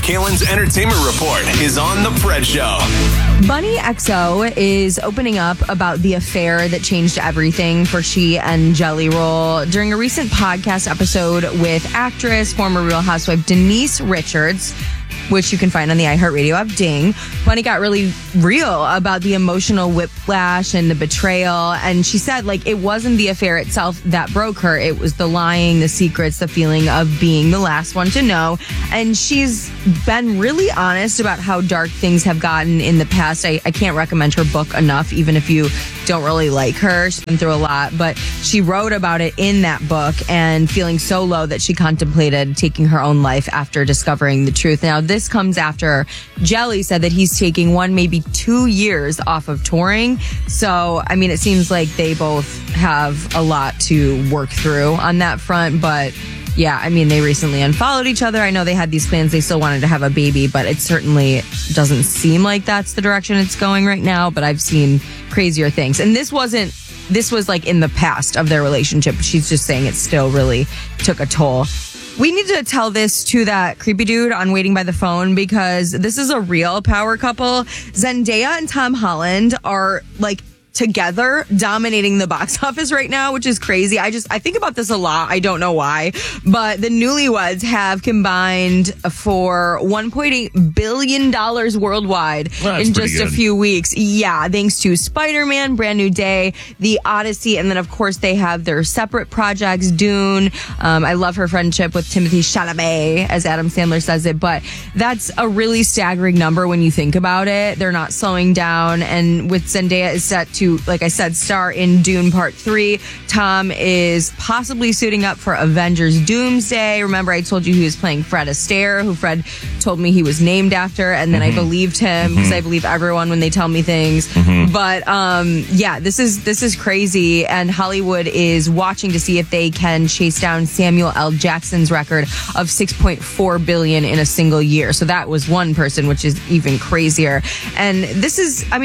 Kalen's entertainment report is on The Fred Show. Bunny XO is opening up about the affair that changed everything for she and Jelly Roll. During a recent podcast episode with actress, former Real Housewife Denise Richards, which you can find on the iHeartRadio app, Ding, Bunny got really real about the emotional whiplash and the betrayal. And she said, it wasn't the affair itself that broke her. It was the lying, the secrets, the feeling of being the last one to know. And she's been really honest about how dark things have gotten in the past. I can't recommend her book enough, even if you don't really like her. She's been through a lot, but she wrote about it in that book and feeling so low that she contemplated taking her own life after discovering the truth. Now, this comes after Jelly said that he's taking 1, maybe 2 years off of touring. So, it seems like they both have a lot to work through on that front. But yeah, they recently unfollowed each other. I know they had these plans. They still wanted to have a baby, but it certainly doesn't seem like that's the direction it's going right now. But I've seen crazier things. And this was in the past of their relationship. She's just saying it still really took a toll. We need to tell this to that creepy dude on Waiting by the Phone, because this is a real power couple. Zendaya and Tom Holland are together dominating the box office right now, which is crazy. I think about this a lot. I don't know why, but the newlyweds have combined for $1.8 billion worldwide in just a few weeks. Yeah, thanks to Spider-Man, Brand New Day, The Odyssey, and then of course they have their separate projects, Dune. I love her friendship with Timothée Chalamet, as Adam Sandler says it, but that's a really staggering number when you think about it. They're not slowing down, and with Zendaya is set to, like I said, star in Dune Part 3. Tom is possibly suiting up for Avengers Doomsday. Remember, I told you he was playing Fred Astaire, who Fred told me he was named after, and then I believed him, because I believe everyone when they tell me things. But yeah, this is crazy, and Hollywood is watching to see if they can chase down Samuel L. Jackson's record of $6.4 billion in a single year. So that was one person, which is even crazier. And this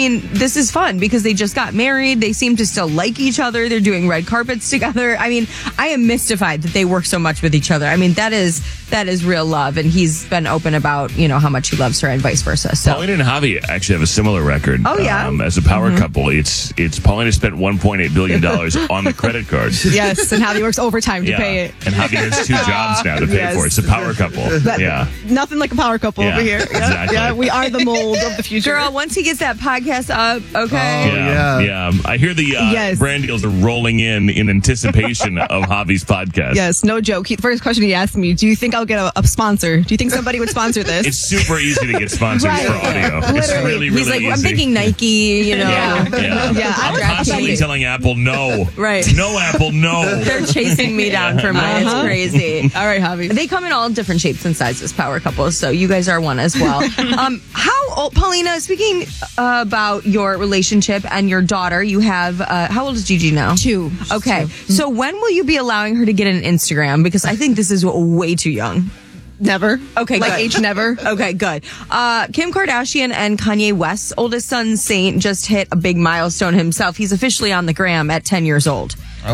is fun because they just got married. They seem to still like each other. They're doing red carpets together. I am mystified that they work so much with each other. That is real love, and he's been open about how much he loves her and vice versa. So Paulina and Javi actually have a similar record. Oh yeah, as a power couple, it's Paulina spent $1.8 billion on the credit card. Yes, and Javi works overtime to pay it. And Javi has 2 jobs now to pay for it. It's a power couple. Nothing like a power couple over here. Exactly. Yeah, we are the mold of the future. Girl, once he gets that podcast up, okay. Yeah. I hear the brand deals are rolling in anticipation of Javi's podcast. Yes, no joke. The first question he asked me, do you think I'll get a sponsor? Do you think somebody would sponsor this? It's super easy to get sponsors for audio. It's really, really He's like, easy. I'm thinking Nike, Yeah. I'm constantly telling Apple no. Right. No, Apple, no. They're chasing me down for mine. It's crazy. All right, Javi. They come in all different shapes and sizes, power couples, so you guys are one as well. How old, Paulina, speaking about your relationship and your daughter, you have, how old is Gigi now? 2. Okay. 2. So when will you be allowing her to get an Instagram? Because I think this is way too young. Never. Okay, like good. age never. Okay, good. Kim Kardashian and Kanye West's oldest son, Saint, just hit a big milestone himself. He's officially on the gram at 10 years old.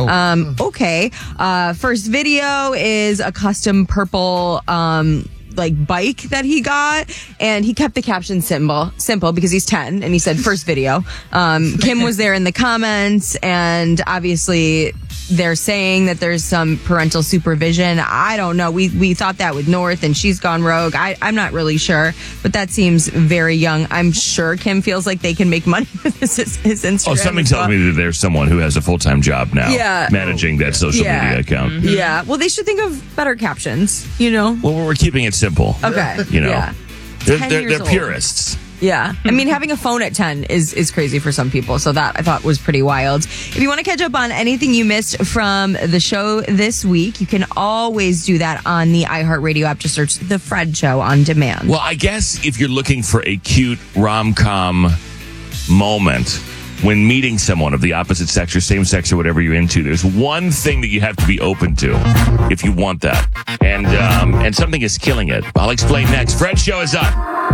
Okay. First video is a custom purple bike that he got, and he kept the caption simple because he's 10, and he said first video. Kim was there in the comments, and obviously they're saying that there's some parental supervision. I don't know. We thought that with North, and she's gone rogue. I'm not really sure, but that seems very young. I'm sure Kim feels like they can make money with his Instagram. Oh, something tells me that there's someone who has a full-time job now managing that social media account. Yeah. Well, they should think of better captions, Well, we're keeping it simple. Okay. Yeah. They're purists. Yeah. Having a phone at 10 is crazy for some people. So that I thought was pretty wild. If you want to catch up on anything you missed from the show this week, you can always do that on the iHeartRadio app. Just search The Fred Show on demand. Well, I guess if you're looking for a cute rom-com moment when meeting someone of the opposite sex or same sex or whatever you're into, there's one thing that you have to be open to if you want that. And something is killing it. I'll explain next. Fred Show is up.